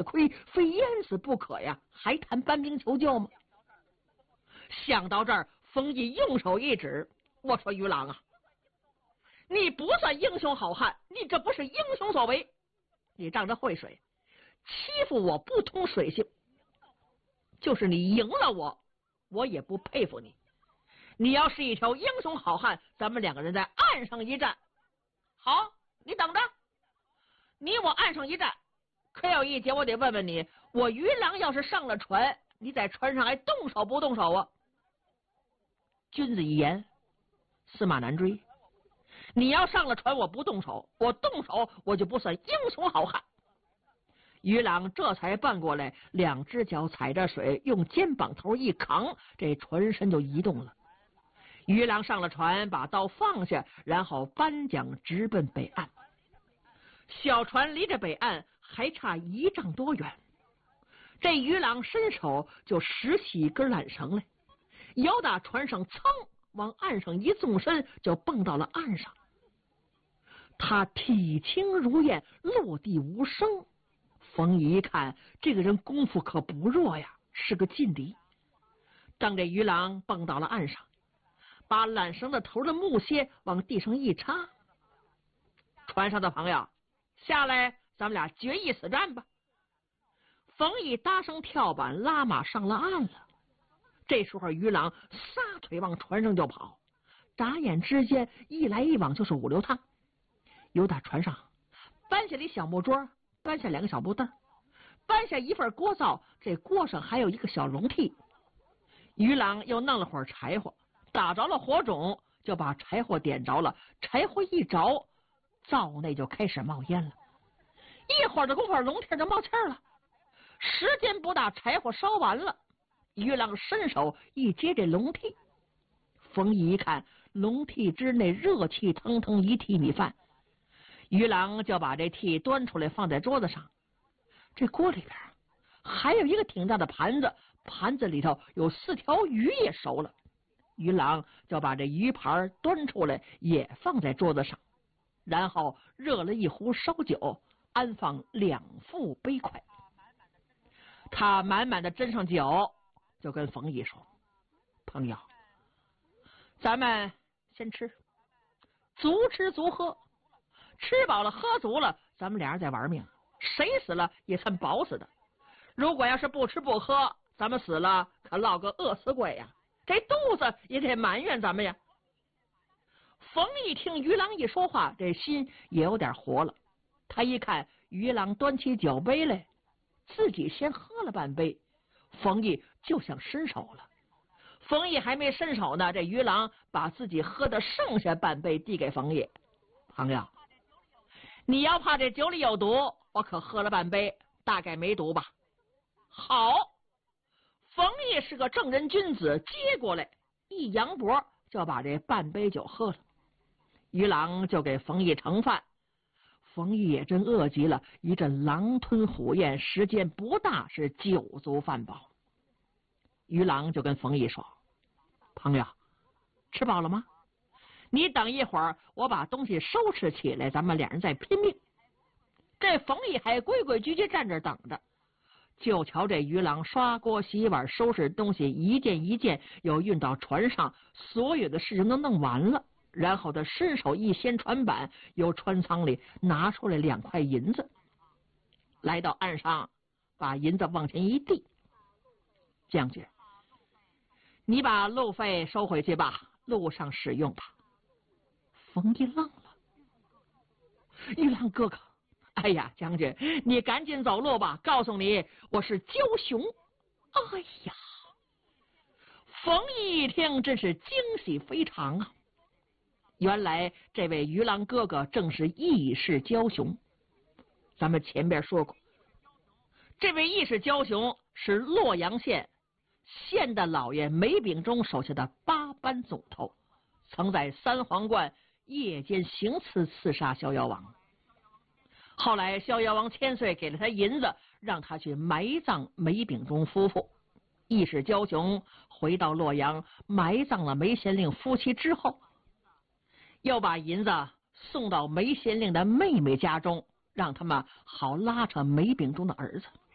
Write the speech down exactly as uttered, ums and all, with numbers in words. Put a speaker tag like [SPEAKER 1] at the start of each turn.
[SPEAKER 1] 亏，非淹死不可呀，还谈搬兵求救吗？想到这儿，冯毅用手一指，我说于郎啊，你不算英雄好汉，你这不是英雄所为，你仗着会水欺负我不通水性，就是你赢了我，我也不佩服你。你要是一条英雄好汉，咱们两个人在岸上一战。好，你等着，你我岸上一战，可有一节我得问问你，我于郎要是上了船，你在船上还动手不动手啊？君子一言，驷马难追。你要上了船，我不动手，我动手我就不算英雄好汉。于郎这才搬过来，两只脚踩着水，用肩膀头一扛，这船身就移动了。于郎上了船，把刀放下，然后搬桨直奔北岸。小船离着北岸还差一丈多远，这于郎伸手就拾起一根缆绳来，摇打船上，噌往岸上一纵身，就蹦到了岸上。他体轻如燕，落地无声。冯毅一看，这个人功夫可不弱呀，是个劲敌。当这于郎蹦到了岸上，把缆绳的头的木楔往地上一插，船上的朋友下来，咱们俩决一死战吧。冯毅搭上跳板，拉马上了岸了。这时候于郎撒腿往船上就跑，眨眼之间一来一往就是五六趟。由打船上搬下一小木桌，搬下两个小木凳，搬下一份锅灶，这锅上还有一个小笼屉。于郎又弄了会儿柴火，打着了火种，就把柴火点着了，柴火一着，灶内就开始冒烟了。一会儿的功夫，笼屉就冒气了。时间不大，柴火烧完了。于郎伸手一接这笼屉，冯毅一看，笼屉之内热气腾腾一屉米饭。于郎就把这屉端出来放在桌子上，这锅里边还有一个挺大的盘子，盘子里头有四条鱼也熟了。于郎就把这鱼盘端出来也放在桌子上，然后热了一壶烧酒，安放两副杯筷。他满满的斟上酒，就跟冯毅说，朋友，咱们先吃，足吃足喝，吃饱了喝足了，咱们俩人再玩命，谁死了也算饱死的。如果要是不吃不喝，咱们死了可落个饿死鬼呀，这肚子也得埋怨咱们呀。冯毅听于郎一说话，这心也有点活了。他一看于郎端起酒杯来，自己先喝了半杯，冯毅就想伸手了。冯毅还没伸手呢，这于郎把自己喝的剩下半杯递给冯毅，朋友，你要怕这酒里有毒，我可喝了半杯，大概没毒吧。好，冯毅是个正人君子，接过来一扬脖，就把这半杯酒喝了。于郎就给冯毅盛饭，冯毅也真饿极了，一阵狼吞虎咽，时间不大，是酒足饭饱。于郎就跟冯毅说，朋友，吃饱了吗？你等一会儿，我把东西收拾起来，咱们俩人再拼命。这冯毅还规规矩矩站着等着，就瞧这于郎刷锅洗碗收拾东西，一件一件又运到船上，所有的事情都弄完了，然后他伸手一掀船板，由船舱里拿出来两块银子，来到岸上，把银子往前一递，将军，你把路费收回去吧，路上使用吧。冯毅愣了，于郎哥哥，哎呀，将军，你赶紧走路吧，告诉你，我是焦雄。哎呀，冯毅一听，真是惊喜非常啊！原来这位于郎哥哥正是义士焦雄。咱们前边说过，这位义士焦雄是洛阳县县的老爷梅秉忠手下的八班总头，曾在三皇观夜间行刺刺杀逍遥王。后来逍遥王千岁给了他银子，让他去埋葬梅秉忠夫妇。义士焦雄回到洛阳，埋葬了梅县令夫妻之后，又把银子送到梅县令的妹妹家中，让他们好拉扯梅秉忠的儿子。